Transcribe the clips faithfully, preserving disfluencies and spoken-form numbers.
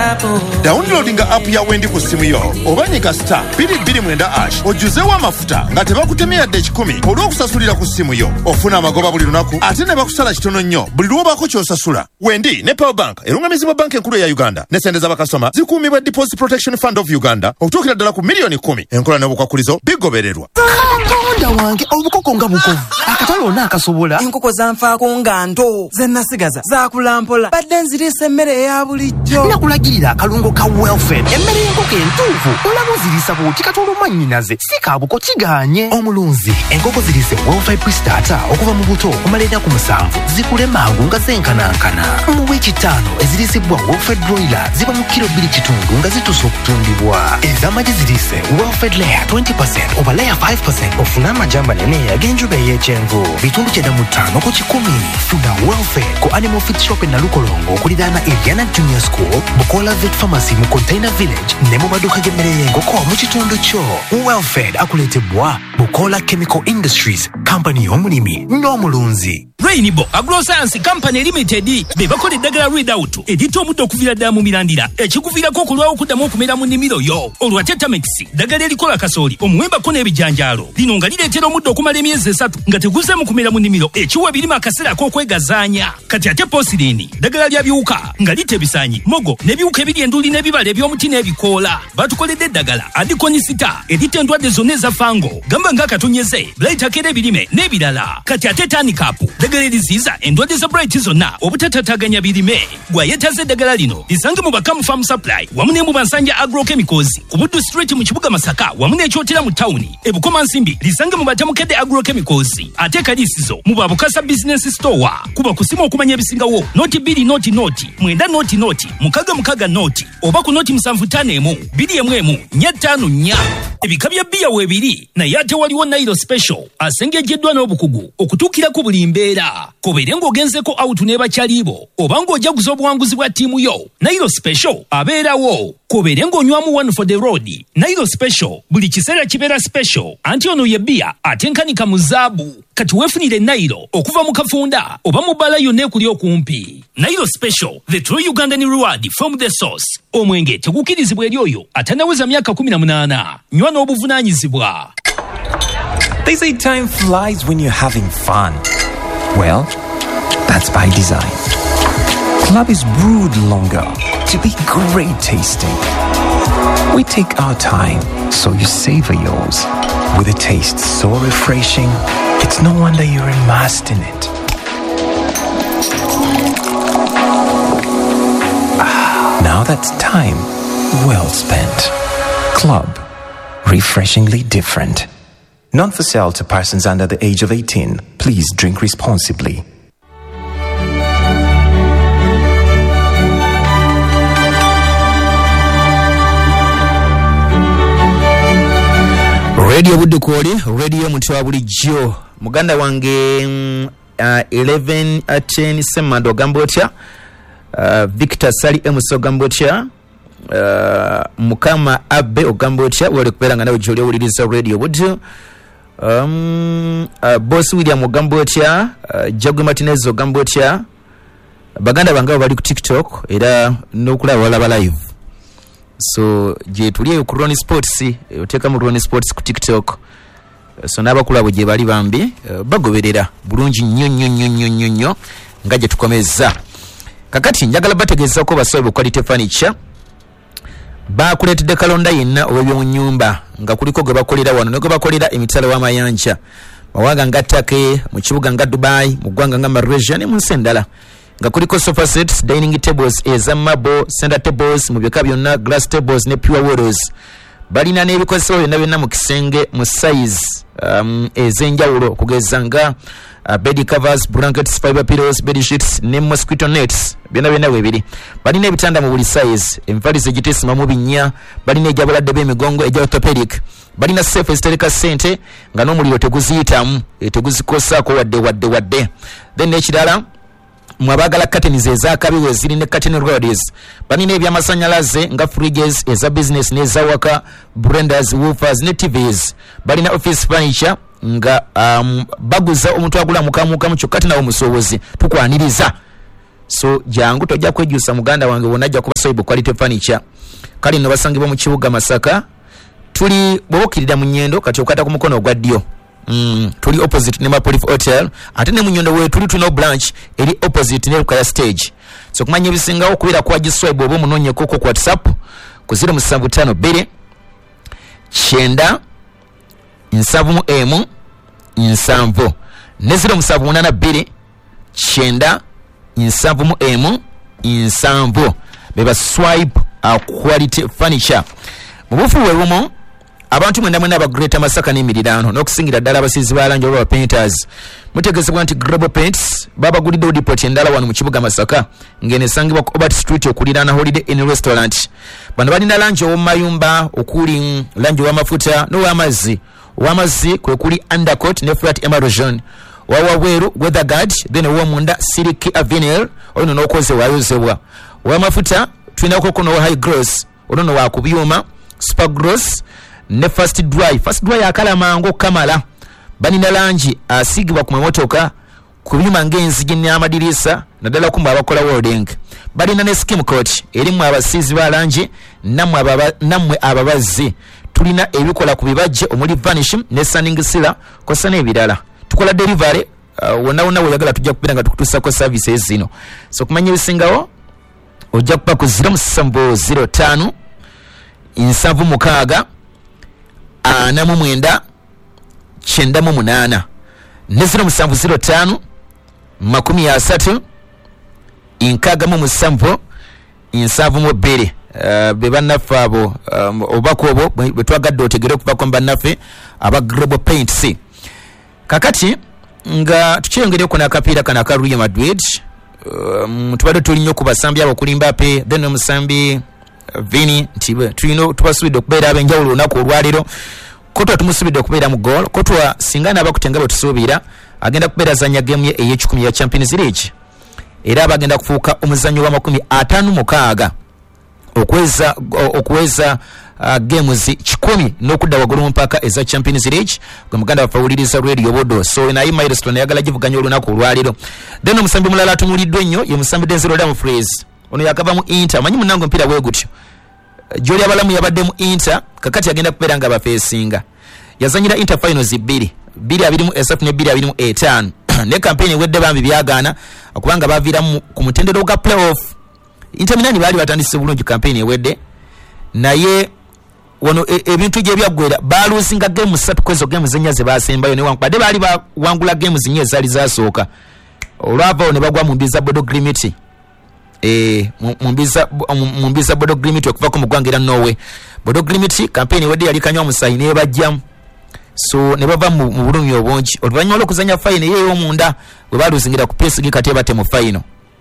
Downloadinga app ya Wendi ku simu yo obanyiga star two two nine ash ojuzewo amafuta nga tebakutemya yadde kikumi olw'okusasulira ku simu yo. Ofuna amagoba buli lunaku ate ne bakusala kitono nnyo buli lw'obaako ky'osasula. Wendi ne Powerbank erungamizibwa banka enkulu ya Uganda ne sente z'abakasitoma zikuumibwa Deposit Protection Fund of Uganda okutuukira ddala ku miliyoni kumi. Enkola n'obukwakulizo bigobererwa. Katonda wange obukoko nga bukovu akatalo n'akasobola enkoko zanfaako nga nto ze nasigaza zakulampola badde nzirisa emmere eya bulijjo. Nakulagirira akalungo ka Wellfed emmere y'enkoko entuufu olaba ozirisa bw'oti katoloma nnyinaze si kabuko kiganye. Omulunzi enkoko zirise Wellfed Pre-Starter okuva mu buto okumala ennaku ku musanvu zikule mangu nga zenkanankana. Mu wiiki ttaano ezirisibwa Wellfed Broiler ziba mu kilo bbiri kitundu nga zituuse okutundibwa. Ez'amagi zirise Wellfed Layer twenty percent oba Layer five percent ofuna amajamba nene ag'enjuba ey'ekyenvu bitundu kyenda mu ttaano ku kikumi. Funa Wellfed ku Animal Feed Shop e Nalukolongo okuliraana Indiana Junior School, Bukola Vet Pharmacy mu Container Village ne mu maduuka g'emmere y'enkoko mu kitundu kyo. Wellfed akuleetebwa Bukola Chemical Industries, Company y'omulimi n'omulunzi. Rainbow Agroscience Company Limited be bakola eddagala Readout edita omuddo okuvira ddala mu mirandira ekikuviirako okulwawo okuddamu okumera mu nnimiro yo. Olwa Tetamix ddagala erikola kasooli omuwembako n'ebijanjaalo lino nga lireetera omuddo okumala emyezi esatu nga teguzeemu kumera mu nnimiro ekiwa birima akaseera ak'okwegazaanya. Kati ate Posilini ddagala lya biwuka nga lita ebisaanyi mogo n'ebiwuka ebiri enduli n'ebibala eby'omuti n'ebikoola. Batukoledde eddagala Adikonisita edita endwadde zonna eza fango gamba ng'akatonyeze Blightakera ebirime n'ebirala. Kati ate Tanikapu ddagala eriziiza endwadde za Bright zonna obutatataganya birime. Gwayetaze eddagala lino lisange mu Bakamu Farm Supply wamu ne mu Bansanja Agrochemicals ku Buddu Street mu kibuga Masaka wamu n'ekyotera mu tawuni. E Bukoma Nsimbi lisange mu Batamukedde Agrochemicals ate Kaliisizo mu Babukasa Business Store. Kuba kusimu okumanya ebisingawo noti bbiri noti noti mwenda noti noti mukaga mukaga noti oba ku noti musanvu ttaano emu bbiri emu emu nnya ttaano nnya. Ebika bya bbiya weebiri naye ate waliwo Nairo Special asengejjeddwa n'obukugu okutuukira ku buli mbeera. Kobeere ng'ogenzeko out n'ebakyaliibo oba ng'ojaguza obuwanguzi bwa ttiimu yo, Nairo Special abeerawo. Kobeere ng'onywamu one for the road, Nairo Special buli kiseera kibeera special anti ono ye bbiya atenkanika mu zaabu. Kati weefunire Nairo okuva mu kafunda oba mu bbala yonna ekuli okumpi. Nairo Special, the true Ugandan reward from the source. Omwenge tegukirizibwa eri oyo atanaweza myaka kumi na munaana. Nywa n'obuvunaanyizibwa. They say time flies when you're having fun. Well, that's by design. Club is brewed longer to be great tasting. We take our time, so you savor yours. With a taste so refreshing, it's no wonder you're immersed in it. Ah, now that's time well spent. Club, refreshingly different. Not for sale to persons under the age of eighteen. Please drink responsibly. Radio Budukoli, Radio Mutwa bulijjo. Muganda wange uh, eleven ten Semando Gambotya, uh, Victor Sali Emuso Gambotya, uh, Mukama Abbe Ogambotya wale kuperanga nawe joli owuliriza Radio Budu. Um, uh, Boss William Ogambotya, uh, Jagwe Martinez Ogambotya. Baganda bange bali ku TikTok era n'okulaba balaba live. So je tuliye ku Ronnie Sports oteka mu Ronnie Sports ku TikTok. So n'abakulabo je bali bambi uh, bagoberera bulungi nnyo nnyo nnyo nnyo nnyo nnyo nga je tukomeza. Kakati njagala bategeza ko basobe quality furniture. Ba kuletedde kalonda yenna obyo mu nyumba nga kuliko gwe bakolera wano ne gwe bakolera emitalo wa mayanja. Mawaga ngattake mu kibuga nga Dubai mu ggwanga nga Malaysia ne mu nsendala. Nga kuliko sofa sets, dining tables, eza marble, center tables, mu byeka byonna glass tables ne pure waters. Balina n'ebikozesebwa byonna byonna mu kisenge mu size um, ez'enjawulo okugeza nga uh, bed covers, blankets, fiber pillows, bed sheets ne mosquito nets byonna byonna weebiri. Balina ebitanda mu buli size, envalizo egitesima mu binnya, balina ejabaladde b'emigongo eja orthopedic. Balina safe ezitereka ssente nga n'omuliro teguziyitamu teguzikosaako wadde wadde wadde. Then n'ekirala mwabagala curtains ezakabiwe ziri ne curtain rods. Banine ebyamasanyalaze nga fridges eza business neza waka, blenders, woofers ne T Vs. Balina office furniture nga um, baguza omuntu agula mukamuka mu kyokati nawo musobozi tukwaniriza so jangu tojja kwejusa muganda wange wonajja kuba soibo quality furniture kali no basangibwa mu kibuga Masaka tuli bwokirira mu Nyendo kati okata ku mukono gwa ddyo mm, tuli opposite ne Mapolif Hotel ate ne mu Nyendo we tuli tuno branch eri opposite ne Lukaya stage so kumanya bisingawo kubira kwa giswipe obo munonye koko ku WhatsApp ku zero musanvu ttaano bbiri kyenda nsavu mu emu nsanvu ne zero musanvu munaana bbiri kyenda nsavu mu emu nsanvu beba swipe a quality furniture mu bufu webumo abantu mwenda mwenda aba Greater Masaka n'emirirano n'okusingira ddala abasizi b'alangi olwa painters mutegeezebwa nti Global Paints baba gulidde depot endala wano mu kibuga Masaka ngene esangibwa ku Obert Street okuliraana Holiday Inn Restaurant bano balina langi ow'omumayumba okuli langi ow'amafuta n'ow'amazzi ow'amazzi kwe kuli undercoat ne flat erosion wawabweru weather guard then ow'omunda silk avenel olino n'okoze wayozebwa ow'amafuta tulinako kono high gross olino wakubyuma super gross ne fast dry fast dry akala mango kamala banina langi asigibwa ku mamotoka ku byuma ng'enzigi n'amadirisa naddala kumba abakola welding balina ne skim coat erimu abasizi ba langi namwe ababa namwe ababazzi tulina ebikola ku bibajje omuli vanish ne sunning sila kosa n'ebirala tukola delivery uh, wonna wonna weyagala tujja kupira nga tukutusako services zino so kumanya ebisingawo ojja kuba ku zero musanvu zero ttaano nsanvu mukaaga ana mu mwenda kyenda mu munaana ne zero musanvu zero ttaano makumi asatu nkaaga mu musanvu nsanvu mu bbiri uh, be bannaffe abo um, obubaka obwo bwe twagadde otegere okuva ku bannaffe aba Global Paints kakati nga tukyeyongereko n'akapiira kano aka Real Madrid um, tubadde tulinyo ku basambi abo okuli Mbappe then omusambi uh, Vini nti tulina tubasubidde okubeera ab'enjawulo olunaku olwaleero kotwa tumusubidde okubeera mu goal kotwa singa n'abakutenga bwe tusuubira agenda kubeera azanya game ye ey'ekikumi ya Champions League era abagenda kufuuka omuzannyo wa makumi ataano mukaaga okweza okuweza uh, games kikumi n'okudda waggulu mu mpaka eza Champions League gwe muganda wafawuliriza Radio Bodo so naye milestone yagala givuganya olunaku olwaleero then omusambi mulala atunuuliddwa ennyo ye musambi Denzel Dumfries ono yakava mu Inter manyi munango mpira bwe gutyo Joli abalamu yabadde mu Inter kakati agenda kubeera nga bafeesinga yazanyira Inter finals bbiri bbiri abiri mu esatu ne bbiri abiri mu etaano ne campaign wedde bambi byagaana okubanga baviira ku mutendero gwa playoff Inter Milan bali batandise bulungi campaign ewedde naye wono ebintu gye byaggwera balusinga game satu kwezo game zenya ze basembayo ne wankubadde bali bawangula game zinye ezali zasooka olwava ne bagwa mu mbiza Bodo Glimity eh mu mbiza mu mbiza Bodo Glimity okuva ku mugwangira Norway Bodo Glimity campaign ewedde yali kanywa musayi ne bajjamu so ne bava mu bulumi obungi oluvanyuma lw'okuzanya fine yeyo omunda bwe baluzingira ku P S G kati ebate mu fine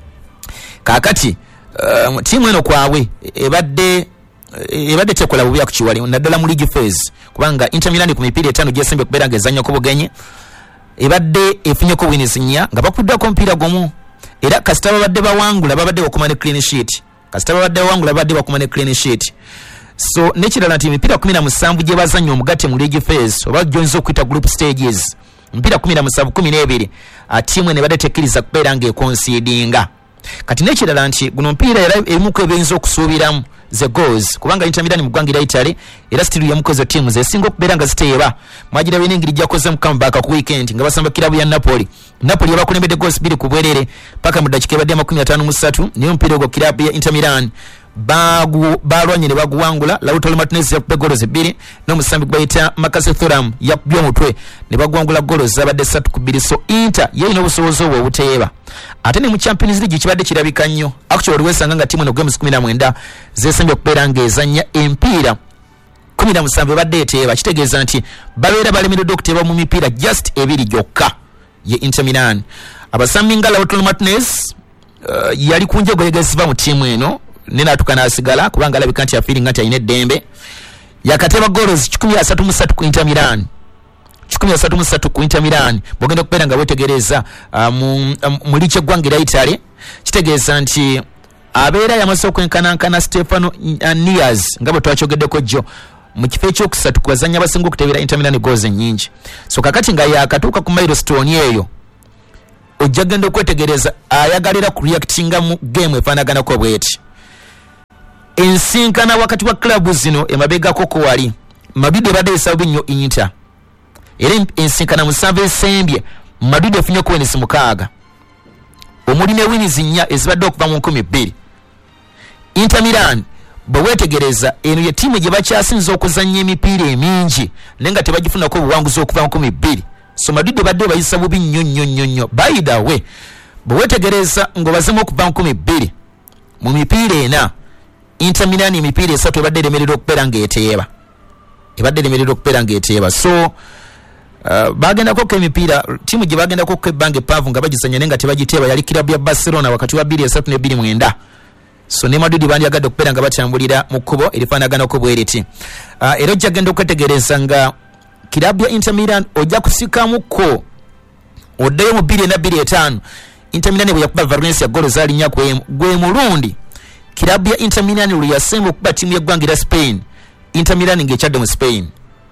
kakati uh, timu eno kwawe ebadde ebadde tekola bubi akukiwali naddala mu league phase kubanga Inter Milan ku mipiira etaano gyesembe kubeera ng'ezanya ku bugenyi ebadde efunye ko wins nnya nga bakuddako mpira gumu era kasita babadde bawangula babadde bakumane clean sheet kasita babadde bawangula babadde bakumane clean sheet so nekirala nti emipiira kumi na musanvu gye bazanya omugate mu league phase oba gyonza okuyita group stages emipiira kumi na musanvu kumi n'ebiri atiimu ne badde tekkiriza kubeera ng'ekonsidinga kati nekirala nti guno mpiira era erimu ku ebiyinza okusuubiramu ze goals kubanga Inter Milan mu ggwanga Italy era still yamukoze teams esinga okubeera nga ziteeba mwagira bene engeri gyakoze mu comeback ku weekend nga basamba kilabu ya Napoli Napoli yabakulembedde goals bbiri ku bwerere paka mu dakika ebadde makumi ataano mu ssatu niyo mpiira ogwo kilabu ya Inter Milan bagu balwanye ne baguwangula Lautaro Martinez yakubye goals bbiri n'omusambi gbayita Makase Thuram yakubye omutwe ne baguwangula goals zabadde ssatu ku bbiri so Inter yalina obusobozi obwo obuteeba ate ne mu Champions League kibadde kirabika nnyo actually wesanga nga timu eno games kumi na mwenda zesembye okubeera ng'ezanya empiira kumi na musanvu ebadde eteeba kitegeeza nti babeera balemereddwa okuteeba mu mipiira just ebiri gyokka ye Inter Milan abasambi nga Lautaro Martinez uh, yali ku njego yegeziva mu tiimu eno nena tukana asigala kubanga alabika nti afiiringa nti alina eddembe yakateba goals kikumi na ssatu mu ssatu ku Inter Milan kikumi na ssatu mu ssatu ku Inter Milan bwogenda okubeera nga wetegereza uh, mu, um, mu lice eggwanga Italy kitegeeza nti abeera yamaze okwenkanankana Stefano uh, Nias nga bwe twakyogeddeko jjo mu kifo ekyokusatu ku bazannya abasinga okuteebera Inter Milan goals ennyingi so kakati nga yakatuuka ku milestone eyo ojja genda okwetegereza ayagalira ku reactinga mu game efaanaganako bweti. Ensinkana wakati wa klabu zino emabegako ko wali Madrid ebadde esabu nnyo Inter era ensinkana musanvu esembye Madrid efunye ku wins mukaaga omuli ne wins nnya ezibadde okuva mu nkumi bbiri. Inter Milan bwe wetegereza eno ye tiimu gye bakyasinza okuzannya emipiira emingi naye nga tebagifunako obuwanguzi okuva mu nkumi bbiri. So Madrid badde bayisa bubi nnyo nnyo nnyo nnyo. By the way bwe wetegereza ng'obazemu okuva mu nkumi bbiri mu mipiira ena Inter Milan emipiira esatu ebadde eremerera okubeera ng'eteeba ebadde eremerera okubeera ng'eteeba. So uh, bagendako ko emipiira tiimu gye bagendako ko ebbanga eppanvu nga bagizanya naye nga tebagiteeba yali kirabu ya Barcelona wakati wa bbiri esatu ne bbiri mwenda. So ne Madrid bandyagadde okubeera nga batambulira mu kkubo erifaanaganako bwe riti. Uh, era ojja genda okwetegereza nga kirabu ya Inter Milan ojja kusikamuko oddeyo mu bbiri na bbiri etaano Inter Milan bwe yakuba Valencia golo zaali nnya ku emu gwe mulundi kirabu ya Inter Milan lwe yasemba okuba tiimu y'eggwanga lya Spain Inter Milan ng'ekyadde mu Spain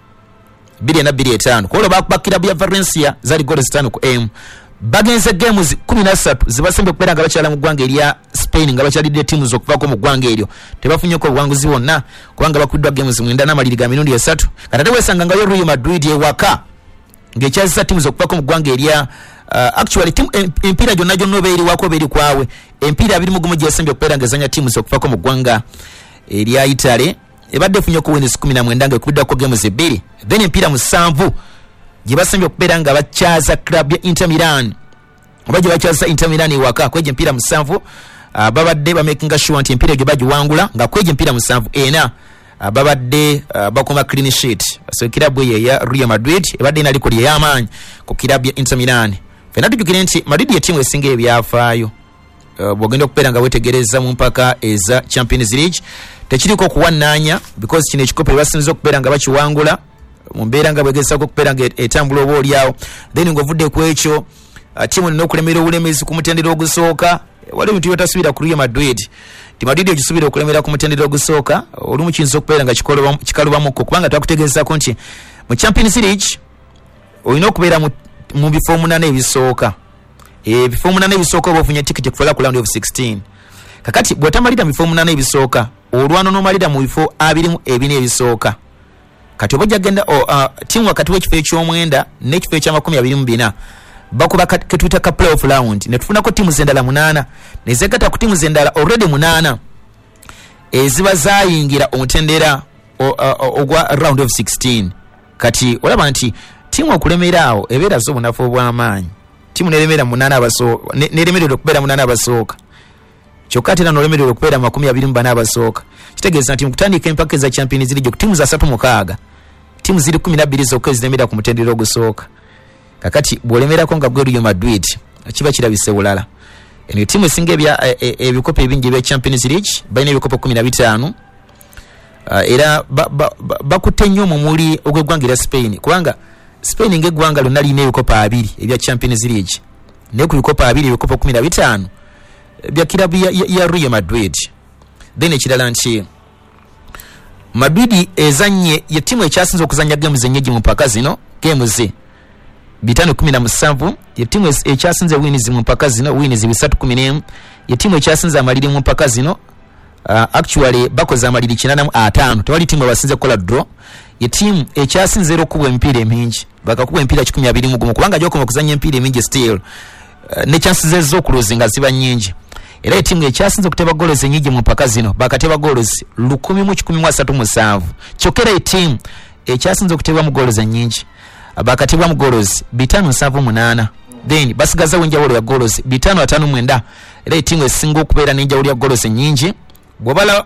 bbiri na bbiri etaano kwolwo bakuba kirabu ya Valencia zaali golo zitaano ku emu. Bagenze games kumi na ssatu zibasembe okubeera nga bakyala mu ggwanga erya Spain nga bakyalidde ttiimu z'okuvaako mu ggwanga eryo tebafunyeko obuwanguzi bwonna kubanga bakuddwa games mwenda n'amaliri ga mirundi esatu kati ate weesanga ngayo Real Madrid ewaka ng'ekyazisa ttiimu z'okuvaako mu ggwanga erya uh, actually timu empiira gyonna gyonna oba eriwako oba eri kwawe empiira abiri mu gumu gyesembye okubeera ng'ezanya ttiimu z'okuvaako mu ggwanga erya Italy ebadde efunyeko wins kumi na mwenda ng'ekubiddwako games ebbiri then empiira musanvu gye basembye okubeera nga bakyaza club ya Inter Milan oba gye bakyaza Inter Milan ewaka kwegye empiira musanvu uh, babadde bamakinga sure nti empiira gye bagiwangula nga kwegye empiira musanvu ena uh, babadde uh, bakoma clean sheet. So club ye ya Real Madrid ebadde ina likodi y'amaanyi ku club ya Inter Milan. Fena tujukire nti Madrid ye tiimu esinga ebyafaayo uh, bwogenda okubeera nga wetegereza mu mpaka eza Champions League tekiriko kuwannaanya because kino ekikopo basinza okubeera nga bakiwangula mumbeera nga bwegezako okubeera nga etambula oba olyawo then ng'ovudde ku ekyo uh, tiimu nina okulemera obulemezi ku mutendera ogusooka waliwo bintu byotasubira ku Real Madrid ti Madrid egisubira okulemera ku mutendera ogusooka olumu kiyinza okubeera nga kikalubamuko kubanga twakutegeezako nti mu Champions League olina okubeera mu, mu bifo omunaana ebisooka ebifo omunaana ebisooka oba ofunye tikiti kufuula ku round of sixteen kakati bw'otamalira mu bifo omunaana ebisooka olwano n'omalira mu bifo abirimu ebina ebisooka kati oba ojja oh, uh, tiimu wakati w'ekifo eky'omwenda n'ekifo ekyamakumi abiri mu bina bakuba ketuyita ka playoff round ne tufunako tiimu z'endala munaana ne zeegatta ku tiimu z'endala already munaana eziba zaayingira omutendera ogwa round of sixteen. Kati olaba nti tiimu okulemera awo ebeera zo obunafu obw'amaanyi tiimu neremera munaana abasooka neremererwa okubeera munaana abasooka kyokka ate era n'olemererwa okubeera makumi abiri mu bana abasooka kitegeeza nti mu kutandika empaka eza Champions League ku tiimu za asatu mukaaga tiimu ziri kumi na bbiri zokka eziremera ku mutendera ogusooka kakati bw'olemerako nga gwe Real Madrid kiba kirabise bulala. Eno tiimu esinga ebikopo ebingi ebya Champions League balina ebikopo kumi na bitaano era bakutte nnyo mu muli ogw'eggwanga erya Spain kubanga Spain ng'eggwanga lyonna lirina ebikopo abiri ebya Champions League naye ku bikopo abiri ebikopo kumi na bitaano bya kilabu ya, ya, ya Real Madrid. Then ekirala nti Madrid ezanye ye tiimu ekyasinze okuzanya games ennyingi mu mpaka zino games bitano kumi na musanvu ye tiimu ekyasinze wins mu mpaka zino wins bisatu kumi n'emu ye tiimu ekyasinze amaliri mu mpaka zino uh, actually bakoze amaliri kinana mu ataano tewali tiimu abasinze kukola draw ye tiimu ekyasinze era okubwa emipiira emingi bakakuba emipiira kikumi abiri mu gumu kubanga gyokoma okuzanya emipiira emingi still uh, ne chances ez'okuluzinga ziba nnyingi era etiimu ekyasinze okuteba goals ennyingi mu mpaka zino bakateba goals lukumi mu kikumi mu asatu musanvu kyokka era etiimu ekyasinze okutebwa mu goals ennyingi bakatebwa mu goals bitano nsanvu munaana then basigaza wenjawulo ya goals bitano ataano mwenda era etiimu esinga okubeera n'enjawulo ya goals ennyingi bw'obala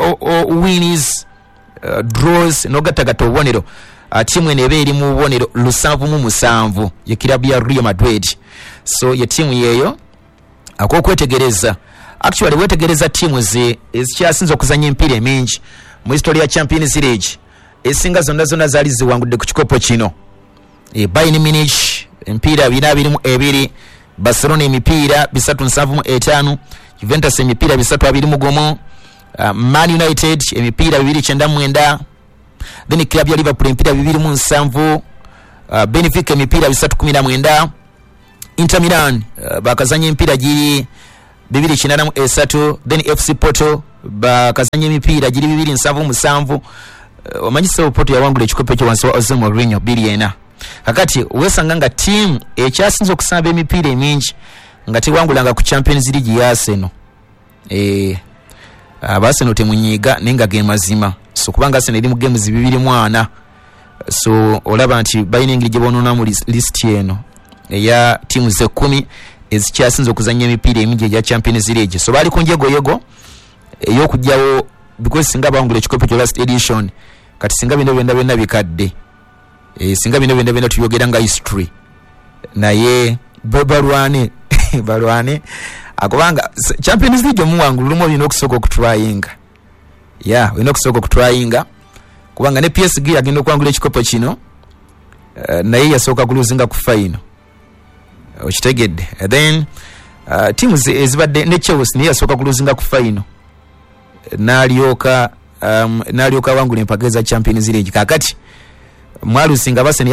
wins uh, draws n'ogattagatta obubonero uh, tiimu eno eba eri mu bubonero lusanvu mu musanvu ye kilabu ya Real Madrid. So ye tiimu yeeyo akokwetegereza actually wetegereza tiimu ze ezikyasinze okuzanya empiira emingi mu history ya Champions League esinga zonna zonna zaali ziwangudde ku kikopo kino e Bayern Munich empiira bina abiri mu ebiri Barcelona emipiira bisatu nsanvu mu etaano Juventus emipiira bisatu abiri mu gumu uh, Man United emipiira bibiri kyenda mwenda then club ya Liverpool emipiira bibiri mu nsanvu uh, Benfica emipiira bisatu kumi na mwenda Inter Milan uh, bakazanya empira giri bibiri kinana mu esatu, then F C Porto bakazanya emipira giri bibiri nsanvu musanvu. Uh, omanyisa Porto yawangula ekikopo kyo wansi wa Jose Mourinho biri ena. Kakati wesanga nga team ekyasinze okusamba emipira emingi nga tewangulanga ku Champions League ya Arsenal. Eh Arsenal temunyiga nenga game mazima. So kubanga Arsenal eri mu games bibiri mwana. So olaba nti bayina engeri gye bonona mu list eno eya timu ze kumi ezikyasinze okuzanya emipira emingi egya Champions League. So bali kunjego yego ey'okujjawo because singa bangula ekikopo kyo last edition kati singa bino benda benda bikadde. E, singa bino benda benda tuyogera nga history naye balwane balwane akubanga Champions League omuwangulu lumo bino okusoka okutryinga ya bino okusoka okutryinga kubanga ne P S G agenda okwangula ekikopo kino uh, naye yasoka kuluzinga ku final okitegedde. And then uh, teams ezibadde ne Chelsea naye yasoka kuluzinga ku final n'alyoka um, n'alyoka wangula empaka za Champions League. Kakati mwalusinga base